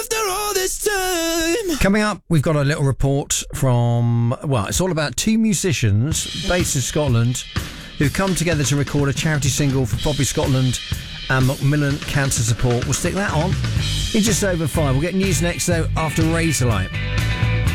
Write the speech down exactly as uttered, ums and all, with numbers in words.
After all this time. Coming up, we've got a little report from, well, it's all about two musicians based in Scotland who've come together to record a charity single for Poppy Scotland and Macmillan Cancer Support. We'll stick that on in just over five. We'll get news next, though, after Razorlight.